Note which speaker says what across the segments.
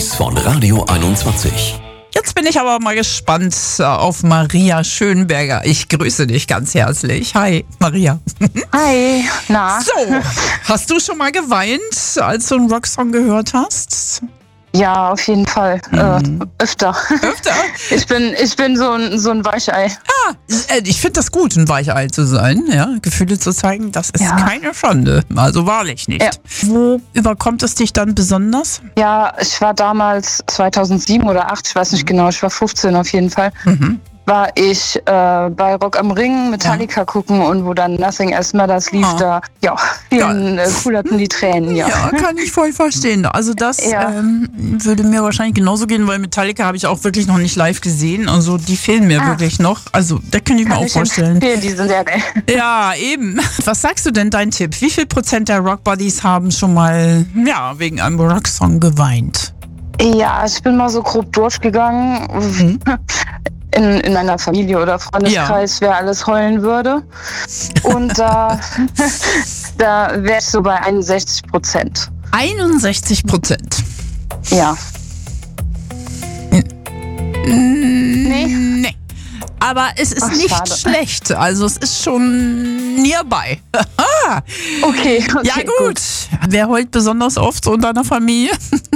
Speaker 1: Buddies von Radio 21.
Speaker 2: Jetzt bin ich aber mal gespannt auf Maria Schönberger. Ich grüße dich ganz herzlich. Hi, Maria.
Speaker 3: Hi, na?
Speaker 2: So, hast du schon mal geweint, als du einen Rocksong gehört hast?
Speaker 3: Ja, auf jeden Fall. Öfter.
Speaker 2: Öfter?
Speaker 3: Ich bin so ein Weichei.
Speaker 2: Ich finde das gut, ein Weichei zu sein. Ja? Gefühle zu zeigen, das ist keine Schande. Also wahrlich nicht.
Speaker 3: Ja.
Speaker 2: Wo überkommt es dich dann besonders?
Speaker 3: Ja, ich war damals 2007 oder 2008, ich weiß nicht genau, ich war 15 auf jeden Fall. War ich bei Rock am Ring Metallica gucken und wo dann Nothing Else Matters lief, da kullerten die Tränen. Ja,
Speaker 2: kann ich voll verstehen. Also das würde mir wahrscheinlich genauso gehen, weil Metallica habe ich auch wirklich noch nicht live gesehen. Also die fehlen mir wirklich noch. Also da könnte ich mir auch vorstellen.
Speaker 3: Die sind sehr geil.
Speaker 2: Ja, eben. Was sagst du denn, dein Tipp? Wie viel % der Rock Buddies haben schon mal wegen einem Rocksong geweint?
Speaker 3: Ja, ich bin mal so grob durchgegangen. In einer Familie oder Freundeskreis, wer alles heulen würde. Und da wäre ich so bei 61%.
Speaker 2: 61%?
Speaker 3: Ja. Nee.
Speaker 2: Aber es ist nicht schlecht. Also es ist schon nearby.
Speaker 3: Okay.
Speaker 2: Ja gut. Wer heult besonders oft so in deiner Familie?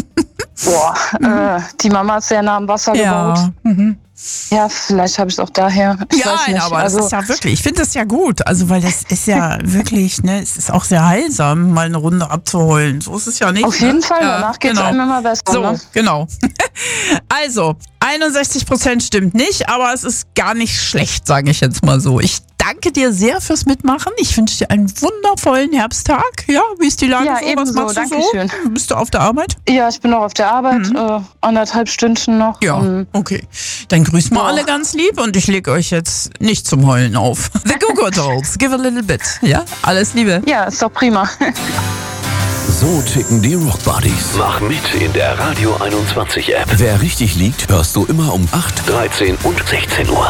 Speaker 3: Die Mama ist sehr nah am Wasser gebaut. Ja, vielleicht habe ich es auch daher. Ich weiß nicht.
Speaker 2: Aber das ist ja wirklich, ich finde das ja gut. Also, weil das ist ja wirklich, es ist auch sehr heilsam, mal eine Runde abzuheulen. So ist es ja nicht.
Speaker 3: Auf jeden Fall, danach geht es einem immer besser.
Speaker 2: So, genau. Also, 61% stimmt nicht, aber es ist gar nicht schlecht, sage ich jetzt mal so. Ich danke dir sehr fürs Mitmachen. Ich wünsche dir einen wundervollen Herbsttag. Ja, wie ist die Lage so?
Speaker 3: Ebenso.
Speaker 2: Was machst du
Speaker 3: Dankeschön.
Speaker 2: so? Bist du auf der Arbeit?
Speaker 3: Ja, ich bin noch auf der Arbeit. 1,5 Stunden noch.
Speaker 2: Ja, okay. Dann grüßen wir alle ganz lieb und ich lege euch jetzt nicht zum Heulen auf. The Goo Goo Dolls, give a little bit. Ja, alles Liebe.
Speaker 3: Ja, ist doch prima.
Speaker 1: So ticken die Rock Buddies. Mach mit in der Radio 21 App. Wer richtig liegt, hörst du immer um 8, 13 und 16 Uhr.